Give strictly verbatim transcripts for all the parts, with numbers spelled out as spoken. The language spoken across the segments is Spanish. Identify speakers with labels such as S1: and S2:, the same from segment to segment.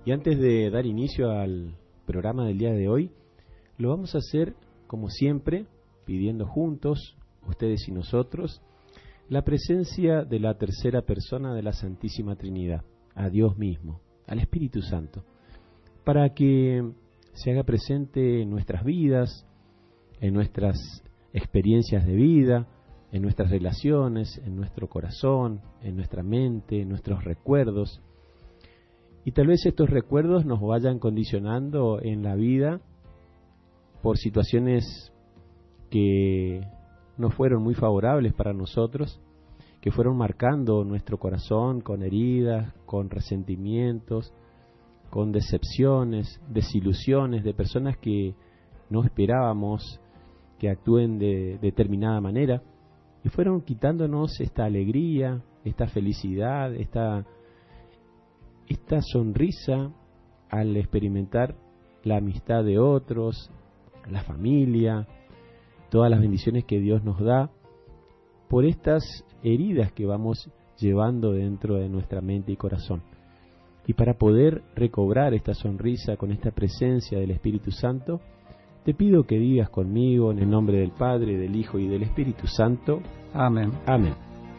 S1: Y antes de dar inicio al programa del día de hoy, lo vamos a hacer como siempre, pidiendo juntos, ustedes y nosotros, la presencia de la tercera persona de la Santísima Trinidad, a Dios mismo, al Espíritu Santo, para que se haga presente en nuestras vidas, en nuestras experiencias de vida, en nuestras relaciones, en nuestro corazón, en nuestra mente, en nuestros recuerdos. Y tal vez estos recuerdos nos vayan condicionando en la vida por situaciones que no fueron muy favorables para nosotros, que fueron marcando nuestro corazón con heridas, con resentimientos, con decepciones, desilusiones de personas que no esperábamos que actúen de determinada manera, y fueron quitándonos esta alegría, esta felicidad, esta, esta sonrisa al experimentar la amistad de otros, la familia, todas las bendiciones que Dios nos da, por estas heridas que vamos llevando dentro de nuestra mente y corazón. Y para poder recobrar esta sonrisa con esta presencia del Espíritu Santo, te pido que digas conmigo en el nombre del Padre, del Hijo y del Espíritu Santo.
S2: Amén.
S1: Amén.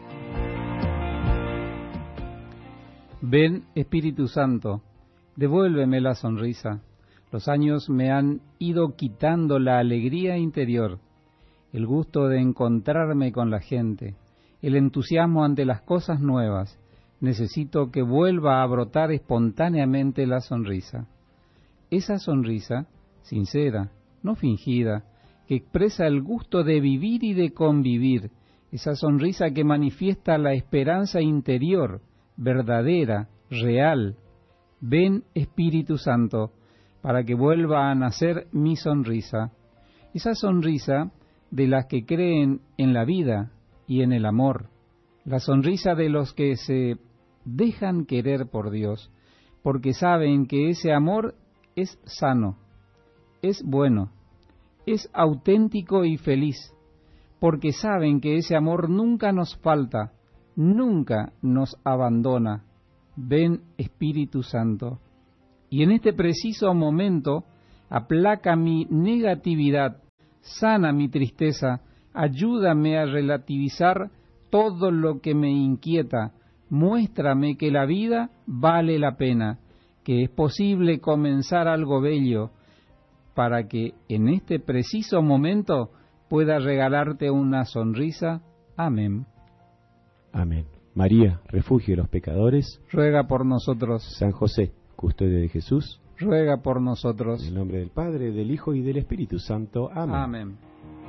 S2: Ven, Espíritu Santo, devuélveme la sonrisa. Los años me han ido quitando la alegría interior, el gusto de encontrarme con la gente, el entusiasmo ante las cosas nuevas. Necesito que vuelva a brotar espontáneamente la sonrisa. Esa sonrisa, sincera, no fingida, que expresa el gusto de vivir y de convivir, esa sonrisa que manifiesta la esperanza interior, verdadera, real. Ven, Espíritu Santo, para que vuelva a nacer mi sonrisa, esa sonrisa de las que creen en la vida y en el amor, la sonrisa de los que se dejan querer por Dios, porque saben que ese amor es sano, es bueno, es auténtico y feliz, porque saben que ese amor nunca nos falta, nunca nos abandona. Ven, Espíritu Santo, y en este preciso momento aplaca mi negatividad, sana mi tristeza, ayúdame a relativizar todo lo que me inquieta, muéstrame que la vida vale la pena, que es posible comenzar algo bello, para que en este preciso momento pueda regalarte una sonrisa. Amén.
S1: Amén. María, refugio de los pecadores,
S2: ruega por nosotros.
S1: San José, custodio de Jesús,
S2: ruega por nosotros.
S1: En el nombre del Padre, del Hijo y del Espíritu Santo. Amén.
S2: Amén.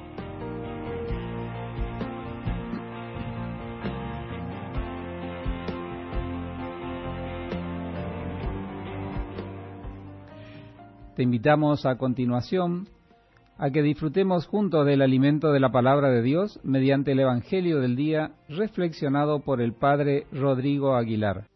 S2: Te invitamos a continuación a que disfrutemos juntos del alimento de la palabra de Dios mediante el Evangelio del día reflexionado por el Padre Rodrigo Aguilar.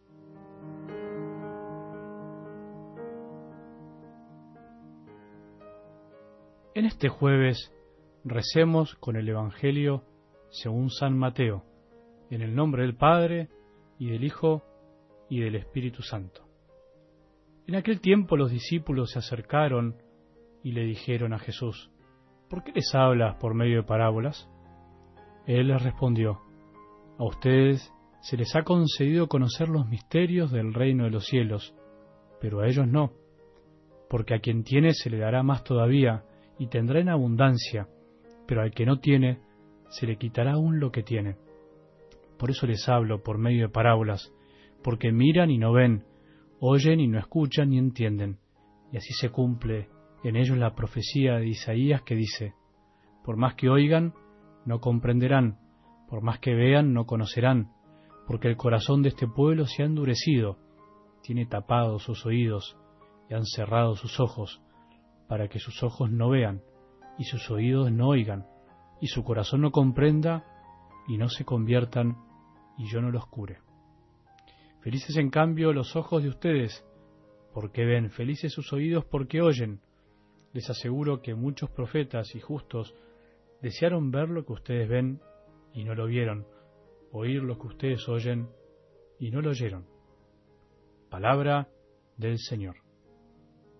S3: En este jueves recemos con el Evangelio según San Mateo, en el nombre del Padre, y del Hijo, y del Espíritu Santo. En aquel tiempo los discípulos se acercaron y le dijeron a Jesús: ¿por qué les hablas por medio de parábolas? Él les respondió: a ustedes se les ha concedido conocer los misterios del reino de los cielos, pero a ellos no, porque a quien tiene se le dará más todavía, y tendrá en abundancia, pero al que no tiene, se le quitará aún lo que tiene. Por eso les hablo por medio de parábolas, porque miran y no ven, oyen y no escuchan ni entienden, y así se cumple en ellos la profecía de Isaías que dice: por más que oigan, no comprenderán, por más que vean, no conocerán, porque el corazón de este pueblo se ha endurecido, tiene tapados sus oídos y han cerrado sus ojos, para que sus ojos no vean, y sus oídos no oigan, y su corazón no comprenda, y no se conviertan, y yo no los cure. Felices en cambio los ojos de ustedes, porque ven, felices sus oídos porque oyen. Les aseguro que muchos profetas y justos desearon ver lo que ustedes ven y no lo vieron, oír lo que ustedes oyen y no lo oyeron. Palabra del Señor.